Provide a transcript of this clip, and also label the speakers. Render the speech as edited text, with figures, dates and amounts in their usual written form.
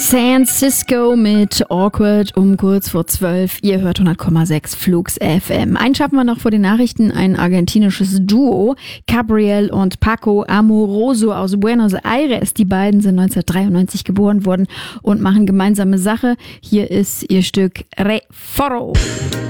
Speaker 1: San Cisco mit Awkward um kurz vor 12. Ihr hört 100,6 Flux FM. Einen schaffen wir noch vor den Nachrichten. Ein argentinisches Duo, Gabriel und Paco Amoroso aus Buenos Aires. Die beiden sind 1993 geboren worden und machen gemeinsame Sache. Hier ist ihr Stück Re Forro.